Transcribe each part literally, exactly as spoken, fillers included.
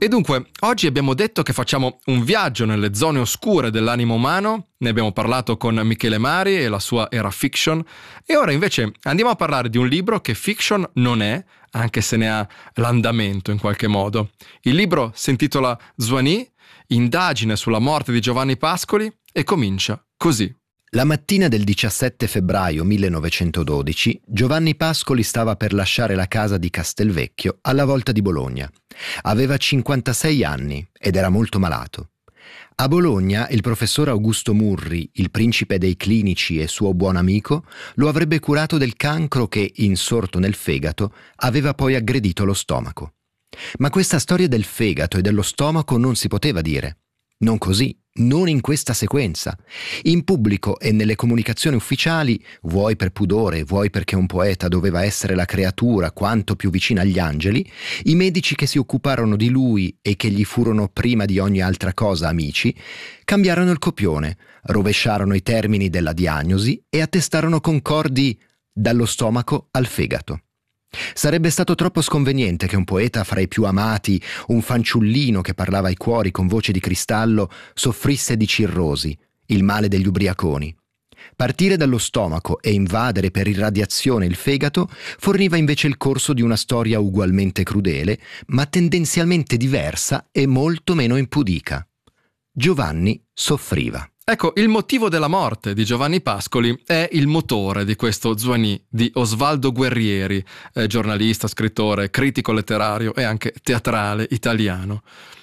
E dunque, oggi abbiamo detto che facciamo un viaggio nelle zone oscure dell'animo umano, ne abbiamo parlato con Michele Mari e la sua Era Fiction, e ora invece andiamo a parlare di un libro che fiction non è, anche se ne ha l'andamento in qualche modo. Il libro si intitola Zoigny, indagine sulla morte di Giovanni Pascoli, e comincia così. La mattina del diciassette febbraio millenovecentododici, Giovanni Pascoli stava per lasciare la casa di Castelvecchio alla volta di Bologna. Aveva cinquantasei anni ed era molto malato. A Bologna il professor Augusto Murri, il principe dei clinici e suo buon amico, lo avrebbe curato del cancro che, insorto nel fegato, aveva poi aggredito lo stomaco. Ma questa storia del fegato e dello stomaco non si poteva dire. Non così, non in questa sequenza. In pubblico e nelle comunicazioni ufficiali, vuoi per pudore, vuoi perché un poeta doveva essere la creatura quanto più vicina agli angeli, i medici che si occuparono di lui e che gli furono prima di ogni altra cosa amici, cambiarono il copione, rovesciarono i termini della diagnosi e attestarono concordi dallo stomaco al fegato. Sarebbe stato troppo sconveniente che un poeta fra i più amati, un fanciullino che parlava ai cuori con voce di cristallo, soffrisse di cirrosi, il male degli ubriaconi. Partire dallo stomaco e invadere per irradiazione il fegato forniva invece il corso di una storia ugualmente crudele, ma tendenzialmente diversa e molto meno impudica. Giovanni soffriva. Ecco, il motivo della morte di Giovanni Pascoli è il motore di questo Zoigny di Osvaldo Guerrieri, eh, giornalista, scrittore, critico letterario e anche teatrale italiano.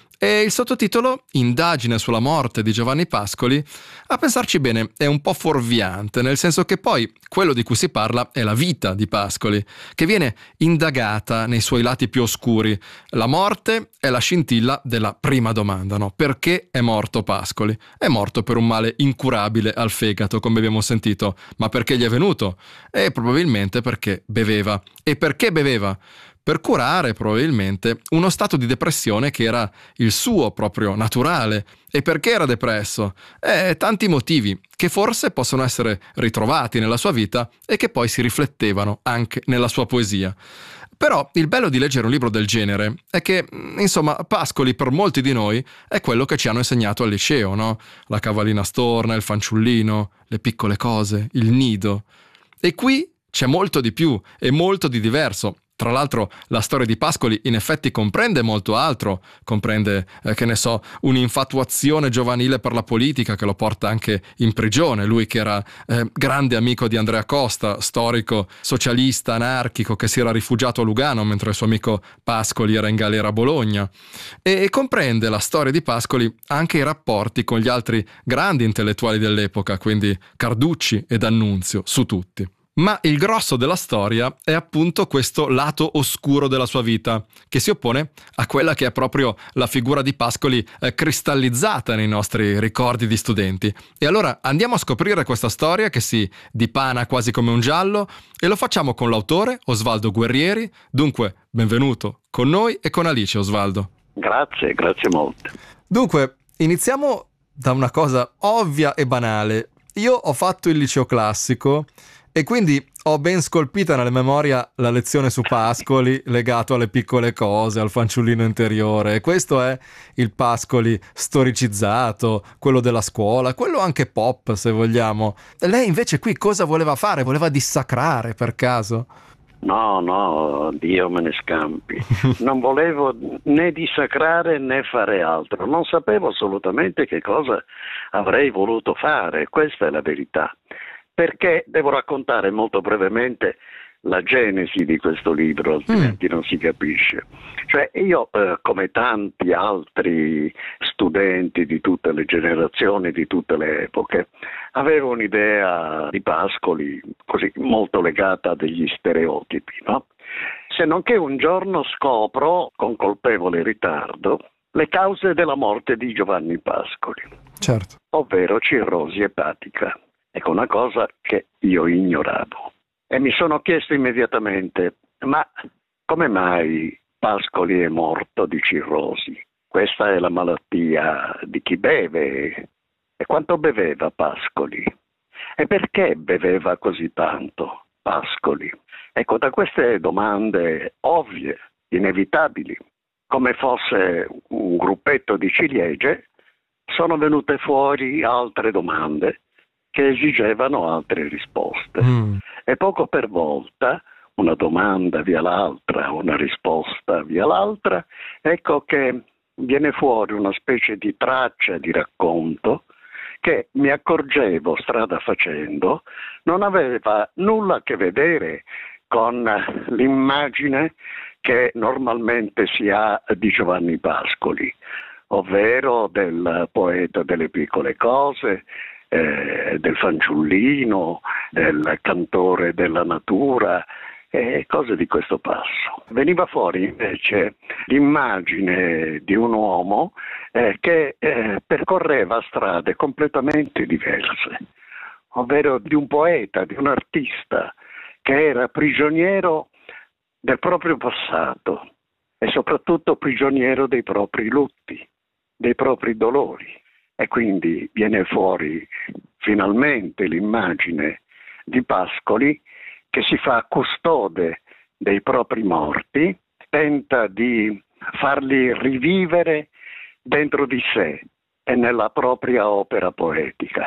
E il sottotitolo, Indagine sulla morte di Giovanni Pascoli, a pensarci bene è un po' fuorviante, nel senso che poi quello di cui si parla è la vita di Pascoli, che viene indagata nei suoi lati più oscuri. La morte è la scintilla della prima domanda, no? Perché è morto Pascoli? È morto per un male incurabile al fegato, come abbiamo sentito, ma perché gli è venuto? E probabilmente perché beveva. E perché beveva? Per curare probabilmente uno stato di depressione che era il suo proprio naturale. E perché era depresso? Eh, tanti motivi che forse possono essere ritrovati nella sua vita e che poi si riflettevano anche nella sua poesia. Però il bello di leggere un libro del genere è che, insomma, Pascoli per molti di noi è quello che ci hanno insegnato al liceo, no? La cavallina storna, il fanciullino, le piccole cose, il nido. E qui c'è molto di più e molto di diverso. Tra l'altro la storia di Pascoli in effetti comprende molto altro, comprende, eh, che ne so, un'infatuazione giovanile per la politica che lo porta anche in prigione, lui che era eh, grande amico di Andrea Costa, storico socialista anarchico che si era rifugiato a Lugano mentre il suo amico Pascoli era in galera a Bologna, e, e comprende la storia di Pascoli anche i rapporti con gli altri grandi intellettuali dell'epoca, quindi Carducci ed D'Annunzio, su tutti. Ma il grosso della storia è appunto questo lato oscuro della sua vita, che si oppone a quella che è proprio la figura di Pascoli eh, cristallizzata nei nostri ricordi di studenti. E allora andiamo a scoprire questa storia che si dipana quasi come un giallo, e lo facciamo con l'autore Osvaldo Guerrieri. Dunque, benvenuto con noi e con Alice, Osvaldo. Grazie, grazie molte. Dunque, iniziamo da una cosa ovvia e banale. Io ho fatto il liceo classico e quindi ho ben scolpita nella memoria la lezione su Pascoli legato alle piccole cose, al fanciullino interiore. E questo è il Pascoli storicizzato, quello della scuola, quello anche pop se vogliamo. E lei invece qui cosa voleva fare? Voleva dissacrare per caso? No, no, Dio me ne scampi. Non volevo né dissacrare né fare altro. Non sapevo assolutamente che cosa avrei voluto fare, questa è la verità. Perché devo raccontare molto brevemente la genesi di questo libro, altrimenti mm. non si capisce. Cioè io, eh, come tanti altri studenti di tutte le generazioni, di tutte le epoche, avevo un'idea di Pascoli così molto legata a degli stereotipi, no? Se non che un giorno scopro, con colpevole ritardo, le cause della morte di Giovanni Pascoli, certo, ovvero cirrosi epatica. Ecco, una cosa che io ignoravo. E mi sono chiesto immediatamente, ma come mai Pascoli è morto di cirrosi? Questa è la malattia di chi beve. E quanto beveva Pascoli? E perché beveva così tanto Pascoli? Ecco, da queste domande ovvie, inevitabili, come fosse un gruppetto di ciliegie, sono venute fuori altre domande che esigevano altre risposte. Mm. E poco per volta, una domanda via l'altra, una risposta via l'altra, ecco che viene fuori una specie di traccia di racconto che, mi accorgevo strada facendo, non aveva nulla a che vedere con l'immagine che normalmente si ha di Giovanni Pascoli, ovvero del poeta delle piccole cose, eh, del fanciullino, del cantore della natura, e cose di questo passo. Veniva fuori invece l'immagine di un uomo eh, che eh, percorreva strade completamente diverse, ovvero di un poeta, di un artista che era prigioniero del proprio passato e soprattutto prigioniero dei propri lutti, dei propri dolori. E quindi viene fuori finalmente l'immagine di Pascoli che si fa custode dei propri morti, tenta di farli rivivere dentro di sé e nella propria opera poetica,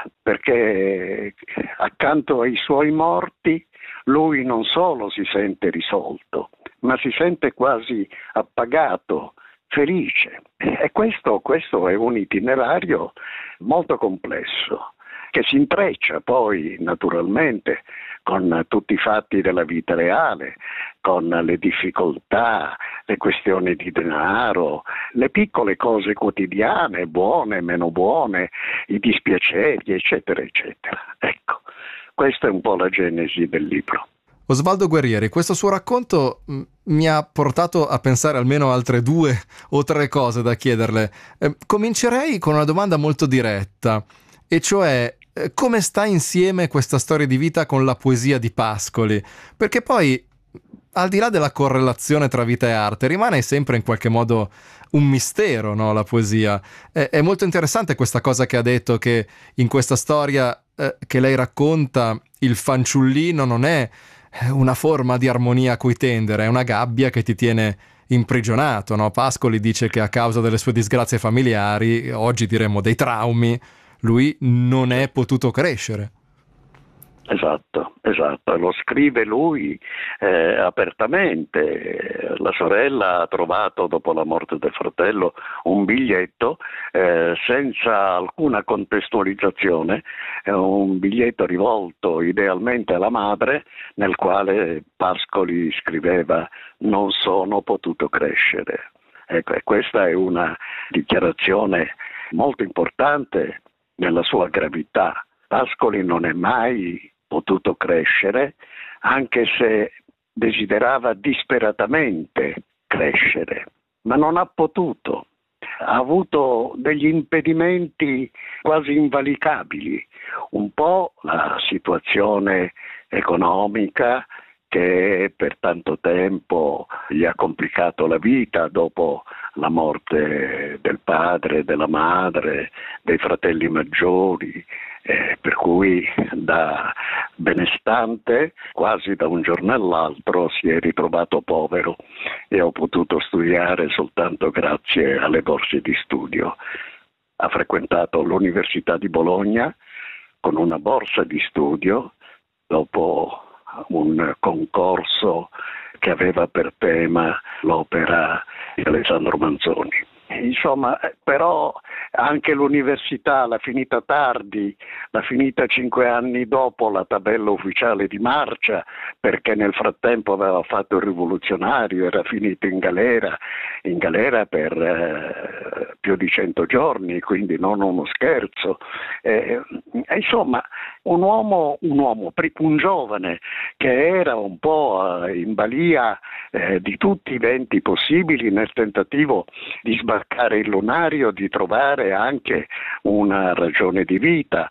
perché accanto ai suoi morti lui non solo si sente risolto, ma si sente quasi appagato, felice. E questo, questo è un itinerario molto complesso, che si intreccia poi naturalmente con tutti i fatti della vita reale, con le difficoltà, le questioni di denaro, le piccole cose quotidiane, buone, meno buone, i dispiaceri, eccetera, eccetera. Ecco, questa è un po' la genesi del libro. Osvaldo Guerrieri, questo suo racconto mh, mi ha portato a pensare almeno altre due o tre cose da chiederle. Eh, comincerei con una domanda molto diretta, e cioè eh, come sta insieme questa storia di vita con la poesia di Pascoli? Perché poi, al di là della correlazione tra vita e arte, rimane sempre in qualche modo un mistero, no, la poesia. È, è molto interessante questa cosa che ha detto, che in questa storia eh, che lei racconta, il fanciullino non è una forma di armonia a cui tendere, è una gabbia che ti tiene imprigionato, no? Pascoli dice che a causa delle sue disgrazie familiari, oggi diremmo dei traumi, lui non è potuto crescere. Esatto, esatto, lo scrive lui eh, apertamente. La sorella ha trovato dopo la morte del fratello un biglietto eh, senza alcuna contestualizzazione, eh, un biglietto rivolto idealmente alla madre, nel quale Pascoli scriveva: non sono potuto crescere. Ecco, e questa è una dichiarazione molto importante nella sua gravità. Pascoli non è mai potuto crescere, anche se desiderava disperatamente crescere, ma non ha potuto. Ha avuto degli impedimenti quasi invalicabili, un po' la situazione economica che per tanto tempo gli ha complicato la vita dopo la morte del padre, della madre, dei fratelli maggiori, eh, per cui da benestante, quasi da un giorno all'altro, si è ritrovato povero e ho potuto studiare soltanto grazie alle borse di studio. Ha frequentato l'Università di Bologna con una borsa di studio dopo un concorso che aveva per tema l'opera di Alessandro Manzoni. Insomma, però anche l'università l'ha finita tardi, l'ha finita cinque anni dopo la tabella ufficiale di marcia, perché nel frattempo aveva fatto il rivoluzionario, era finito in galera, in galera per eh, più di cento giorni, quindi non uno scherzo. Eh, insomma, un uomo, un uomo, un giovane che era un po' in balia eh, di tutti i venti possibili nel tentativo di sbarcare il lunario, di trovare anche una ragione di vita.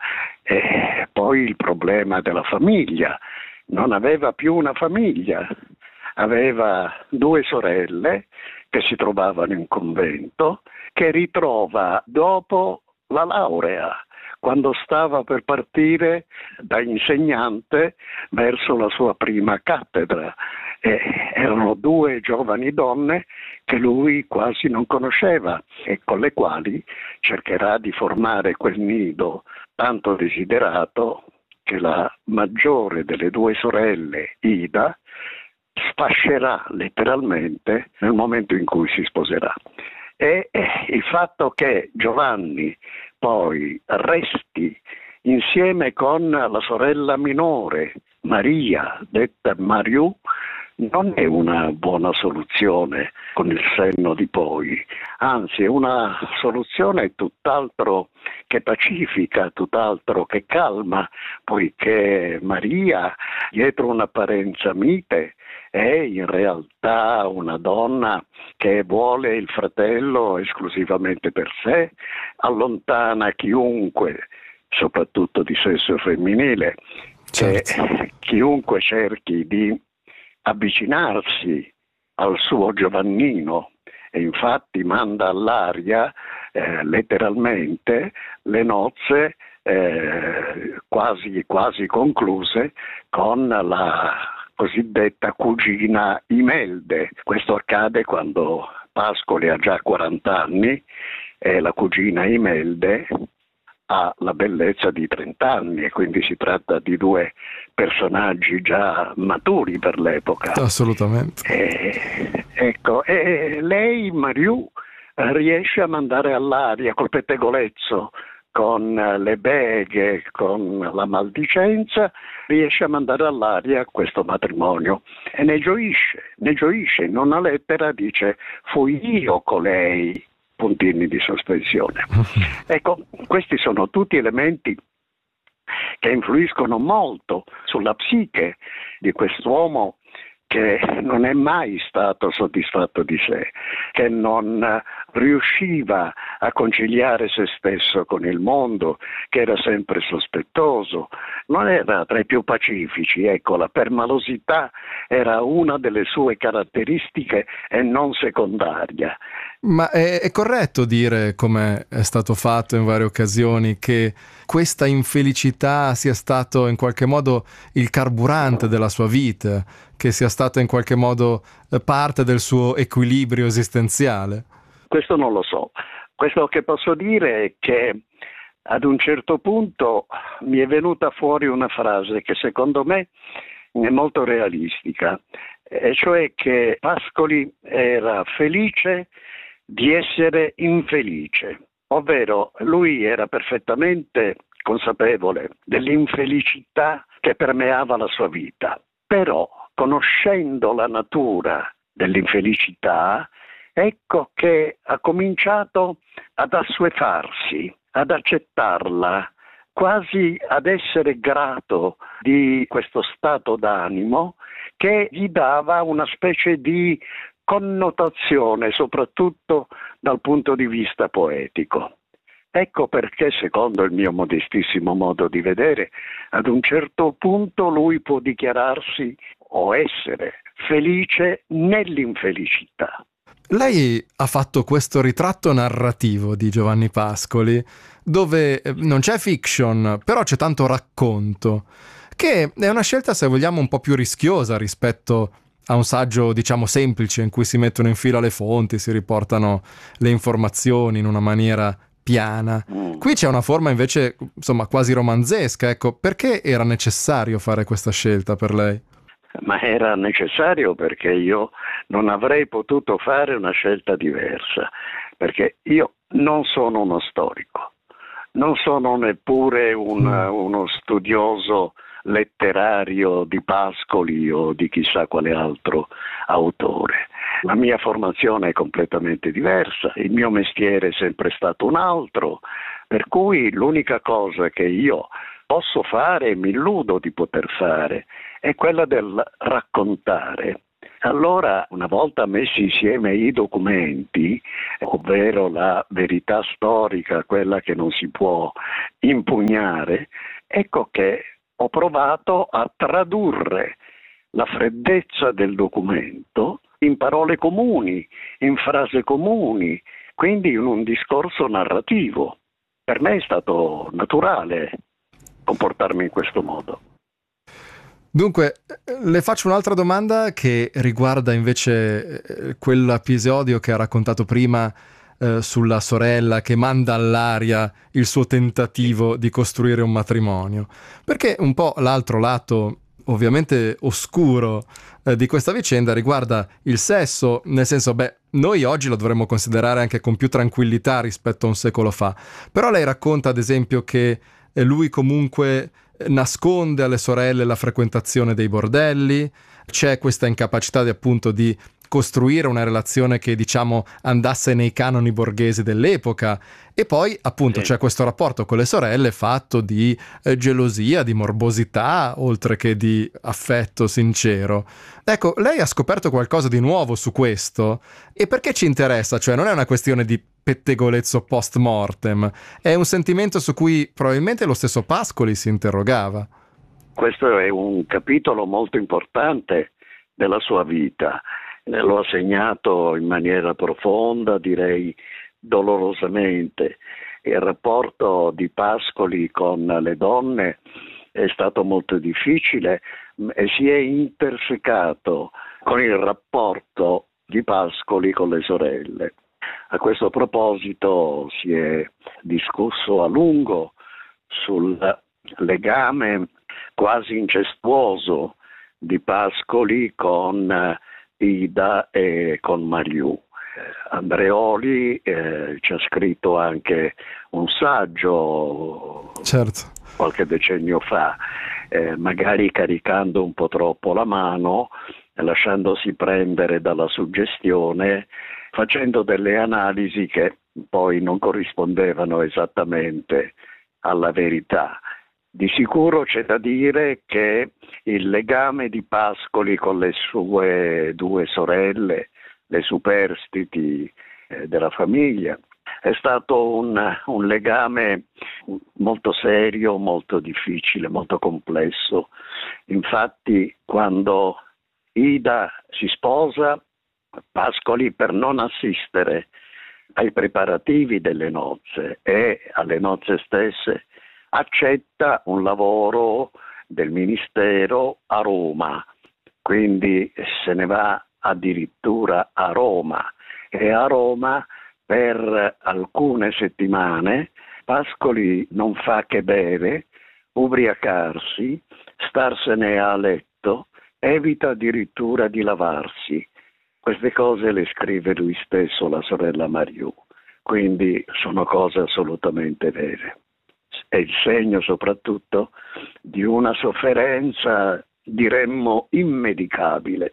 E poi il problema della famiglia. Non aveva più una famiglia, aveva due sorelle che si trovavano in convento, che ritrova dopo la laurea, quando stava per partire da insegnante verso la sua prima cattedra. Eh, erano due giovani donne che lui quasi non conosceva e con le quali cercherà di formare quel nido tanto desiderato che la maggiore delle due sorelle, Ida, sfascerà letteralmente nel momento in cui si sposerà. E il fatto che Giovanni poi resti insieme con la sorella minore, Maria, detta Mariù, non è una buona soluzione con il senno di poi, anzi è una soluzione tutt'altro che pacifica, tutt'altro che calma, poiché Maria, dietro un'apparenza mite, è in realtà una donna che vuole il fratello esclusivamente per sé, allontana chiunque, soprattutto di sesso femminile, certo. che chiunque cerchi di avvicinarsi al suo Giovannino, e infatti manda all'aria eh, letteralmente le nozze eh, quasi, quasi concluse con la cosiddetta cugina Imelde. Questo accade quando Pascoli ha già quaranta anni e la cugina Imelde ha la bellezza di trenta anni, e quindi si tratta di due personaggi già maturi per l'epoca. Assolutamente. E, ecco, e lei, Mariù, riesce a mandare all'aria col pettegolezzo, con le beghe, con la maldicenza, riesce a mandare all'aria questo matrimonio e ne gioisce, ne gioisce. In una lettera dice: fui io colei, puntini di sospensione. Ecco, questi sono tutti elementi che influiscono molto sulla psiche di quest'uomo che non è mai stato soddisfatto di sé, che non riusciva a conciliare se stesso con il mondo, che era sempre sospettoso, non era tra i più pacifici. Ecco, la permalosità era una delle sue caratteristiche e non secondaria. Ma è, è corretto dire, come è stato fatto in varie occasioni, che questa infelicità sia stato in qualche modo il carburante della sua vita, che sia stata in qualche modo parte del suo equilibrio esistenziale? Questo non lo so. Questo che posso dire è che ad un certo punto mi è venuta fuori una frase che secondo me è molto realistica, e cioè che Pascoli era felice di essere infelice, ovvero lui era perfettamente consapevole dell'infelicità che permeava la sua vita, però conoscendo la natura dell'infelicità, ecco che ha cominciato ad assuefarsi, ad accettarla, quasi ad essere grato di questo stato d'animo che gli dava una specie di connotazione, soprattutto dal punto di vista poetico. Ecco perché, secondo il mio modestissimo modo di vedere, ad un certo punto lui può dichiararsi o essere felice nell'infelicità. Lei ha fatto questo ritratto narrativo di Giovanni Pascoli, dove non c'è fiction, però c'è tanto racconto, che è una scelta, se vogliamo, un po' più rischiosa rispetto a un saggio, diciamo, semplice, in cui si mettono in fila le fonti, si riportano le informazioni in una maniera piana. Mm. Qui c'è una forma invece, insomma, quasi romanzesca. Ecco, perché era necessario fare questa scelta per lei? Ma era necessario perché io non avrei potuto fare una scelta diversa, perché io non sono uno storico, non sono neppure un, mm. uno studioso letterario di Pascoli o di chissà quale altro autore. La mia formazione è completamente diversa, il mio mestiere è sempre stato un altro, per cui l'unica cosa che io posso fare e mi illudo di poter fare è quella del raccontare. Allora, una volta messi insieme i documenti, ovvero la verità storica, quella che non si può impugnare, ecco che ho provato a tradurre la freddezza del documento in parole comuni, in frasi comuni, quindi in un discorso narrativo. Per me è stato naturale comportarmi in questo modo. Dunque, le faccio un'altra domanda che riguarda invece eh, quell'episodio che ha raccontato prima eh, sulla sorella che manda all'aria il suo tentativo di costruire un matrimonio. Perché un po' l'altro lato, ovviamente oscuro, eh, di questa vicenda riguarda il sesso, nel senso, beh, noi oggi lo dovremmo considerare anche con più tranquillità rispetto a un secolo fa. Però lei racconta, ad esempio, che eh, lui comunque nasconde alle sorelle la frequentazione dei bordelli, c'è questa incapacità di appunto di costruire una relazione che diciamo andasse nei canoni borghesi dell'epoca, e poi appunto Sì. c'è questo rapporto con le sorelle fatto di eh, gelosia, di morbosità, oltre che di affetto sincero. Ecco, lei ha scoperto qualcosa di nuovo su questo, e perché ci interessa? Cioè non è una questione di pettegolezzo post mortem, è un sentimento su cui probabilmente lo stesso Pascoli si interrogava. Questo è un capitolo molto importante della sua vita. Lo ha segnato in maniera profonda, direi dolorosamente. Il rapporto di Pascoli con le donne è stato molto difficile e si è intersecato con il rapporto di Pascoli con le sorelle. A questo proposito si è discusso a lungo sul legame quasi incestuoso di Pascoli con Ida e con Mariù. Andreoli eh, ci ha scritto anche un saggio, certo, qualche decennio fa, eh, magari caricando un po' troppo la mano, lasciandosi prendere dalla suggestione, facendo delle analisi che poi non corrispondevano esattamente alla verità. Di sicuro c'è da dire che il legame di Pascoli con le sue due sorelle, le superstiti eh, della famiglia, è stato un, un legame molto serio, molto difficile, molto complesso. Infatti, quando Ida si sposa, Pascoli, per non assistere ai preparativi delle nozze e alle nozze stesse, accetta un lavoro del Ministero a Roma, quindi se ne va addirittura a Roma, e a Roma per alcune settimane Pascoli non fa che bere, ubriacarsi, starsene a letto, evita addirittura di lavarsi. Queste cose le scrive lui stesso, la sorella Mariù, quindi sono cose assolutamente vere. È il segno soprattutto di una sofferenza, diremmo, immedicabile.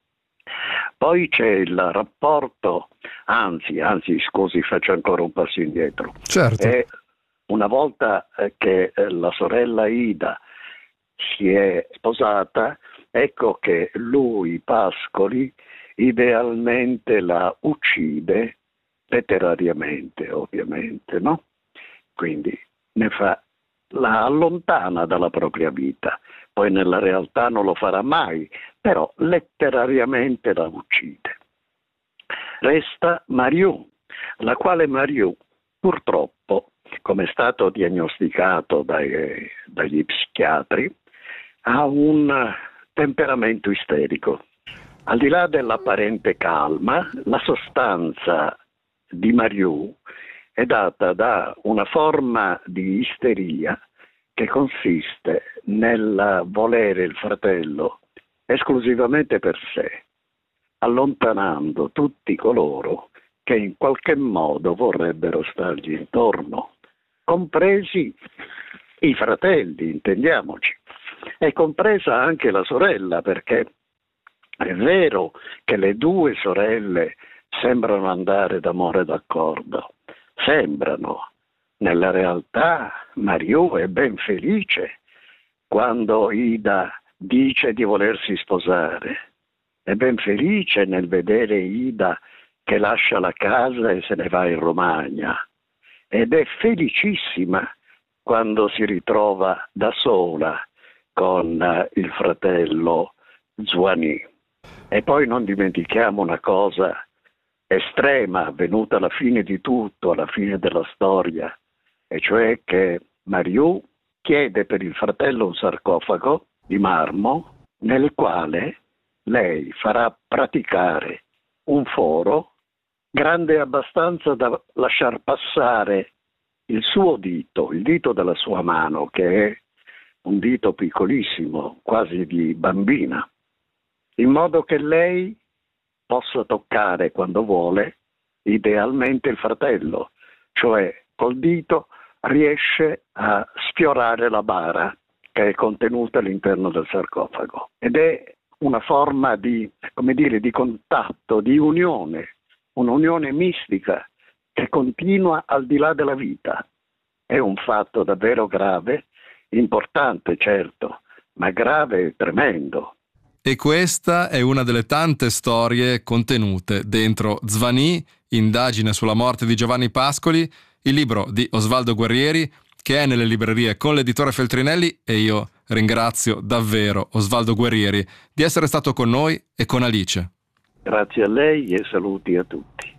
Poi c'è il rapporto, anzi, anzi, scusi, faccio ancora un passo indietro. certo. E una volta che la sorella Ida si è sposata, ecco che lui, Pascoli, idealmente la uccide, letterariamente ovviamente, no? Quindi ne fa, la allontana dalla propria vita, poi nella realtà non lo farà mai, però letterariamente la uccide. Resta Mariù, la quale Mariù purtroppo, come è stato diagnosticato dai, dagli psichiatri, ha un temperamento isterico. Al di là dell'apparente calma, la sostanza di Mariù è data da una forma di isteria che consiste nel volere il fratello esclusivamente per sé, allontanando tutti coloro che in qualche modo vorrebbero stargli intorno, compresi i fratelli, intendiamoci, e compresa anche la sorella, perché è vero che le due sorelle sembrano andare d'amore d'accordo, sembrano. Nella realtà Mariù è ben felice quando Ida dice di volersi sposare, è ben felice nel vedere Ida che lascia la casa e se ne va in Romagna, ed è felicissima quando si ritrova da sola con il fratello Zuanì. E poi non dimentichiamo una cosa estrema avvenuta alla fine di tutto, alla fine della storia, e cioè che Mariù chiede per il fratello un sarcofago di marmo nel quale lei farà praticare un foro grande abbastanza da lasciar passare il suo dito, il dito della sua mano, che è un dito piccolissimo, quasi di bambina, in modo che lei possa toccare quando vuole, idealmente il fratello, cioè col dito riesce a sfiorare la bara che è contenuta all'interno del sarcofago, ed è una forma di, come dire, di contatto, di unione, un'unione mistica che continua al di là della vita. È un fatto davvero grave, importante certo, ma grave e tremendo. E questa è una delle tante storie contenute dentro Zvanì, indagine sulla morte di Giovanni Pascoli, il libro di Osvaldo Guerrieri, che è nelle librerie con l'editore Feltrinelli, e io ringrazio davvero Osvaldo Guerrieri di essere stato con noi e con Alice. Grazie a lei e saluti a tutti.